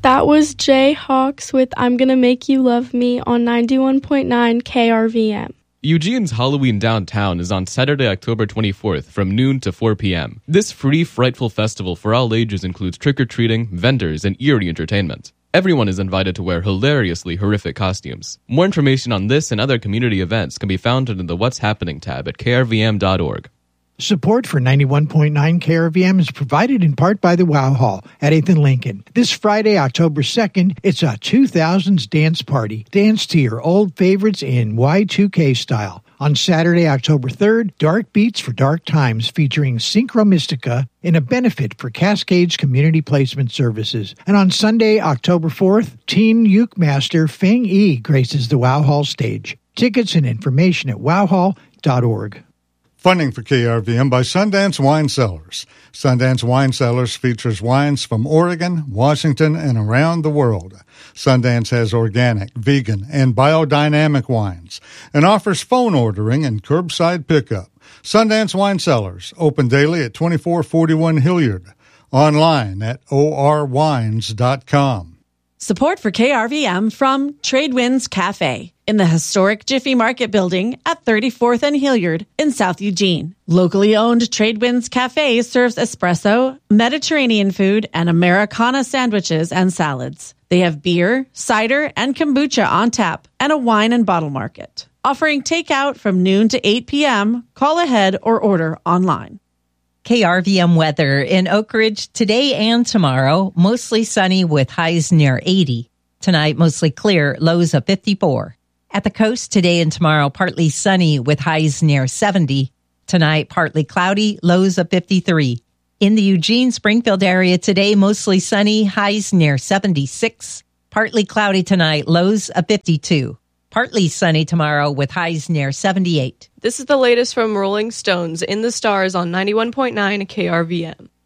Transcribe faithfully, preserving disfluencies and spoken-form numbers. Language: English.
That was Jay Hawks with I'm Gonna Make You Love Me on ninety-one point nine K R V M. Eugene's Halloween Downtown is on Saturday, October twenty-fourth from noon to four p.m. This free, frightful festival for all ages includes trick-or-treating, vendors, and eerie entertainment. Everyone is invited to wear hilariously horrific costumes. More information on this and other community events can be found under the What's Happening tab at K R V M dot org. Support for ninety-one point nine K R V M is provided in part by the Wow Hall at eighth and Lincoln. This Friday, October second, it's a two thousands dance party. Dance to your old favorites in Y two K style. On Saturday, October third, Dark Beats for Dark Times featuring Synchro Mystica in a benefit for Cascades Community Placement Services. And on Sunday, October fourth, Teen Uke Master Feng Yi graces the Wow Hall stage. Tickets and information at wow hall dot org. Funding for K R V M by Sundance Wine Cellars. Sundance Wine Cellars features wines from Oregon, Washington, and around the world. Sundance has organic, vegan, and biodynamic wines and offers phone ordering and curbside pickup. Sundance Wine Cellars, open daily at twenty-four forty-one Hilliard. Online at o r wines dot com. Support for K R V M from Tradewinds Cafe in the historic Jiffy Market building at thirty-fourth and Hilliard in South Eugene. Locally owned Tradewinds Cafe serves espresso, Mediterranean food, and Americana sandwiches and salads. They have beer, cider, and kombucha on tap and a wine and bottle market. Offering takeout from noon to eight p.m., call ahead or order online. K R V M weather in Oak Ridge today and tomorrow, mostly sunny with highs near eighty. Tonight, mostly clear, lows of fifty-four. At the coast today and tomorrow, partly sunny with highs near seventy. Tonight, partly cloudy, lows of fifty-three. In the Eugene-Springfield area today, mostly sunny, highs near seventy-six. Partly cloudy tonight, lows of fifty-two. Partly sunny tomorrow with highs near seventy-eight. This is the latest from Rolling Stones in the Stars on ninety-one point nine K R V M.